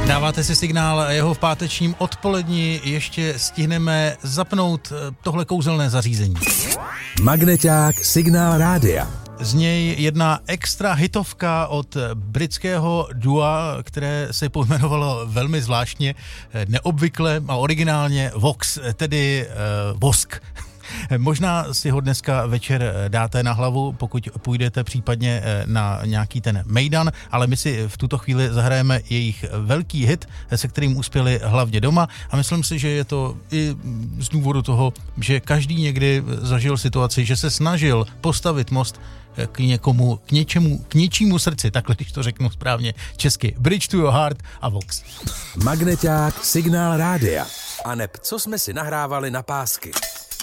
Dáváte si Signál a jeho v pátečním odpoledni ještě stihneme zapnout tohle kouzelné zařízení. Magneťák Signál rádia. Z něj jedna extra hitovka od britského dua, které se pojmenovalo velmi zvláštně, neobvykle a originálně Vox, tedy Vosk. Možná si ho dneska večer dáte na hlavu, pokud půjdete případně na nějaký ten mejdan, ale my si v tuto chvíli zahrajeme jejich velký hit, se kterým uspěli hlavně doma a myslím si, že je to i z důvodu toho, že každý někdy zažil situaci, že se snažil postavit most k někomu, k něčímu srdci, takhle když to řeknu správně česky. Bridge to your heart a Vox. Magneťák Signál rádia. A neb co jsme si nahrávali na pásky.